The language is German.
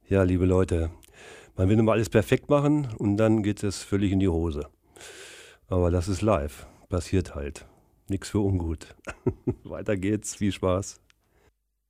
Ja, liebe Leute, man will immer alles perfekt machen und dann geht es völlig in die Hose. Aber das ist live, passiert halt. Nix für ungut. Weiter geht's, viel Spaß.